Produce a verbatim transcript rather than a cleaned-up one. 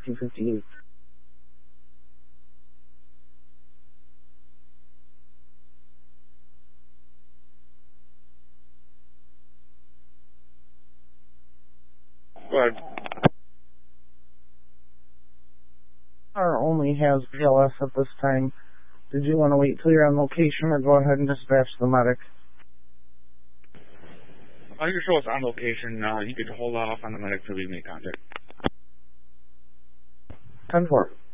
two fifty-eight. Go ahead. Car only has B L S at this time. Did you want to wait till you're on location or go ahead and dispatch the medic? Uh, you can show us on location. Uh, you could hold off on the medic till we make contact. ten four.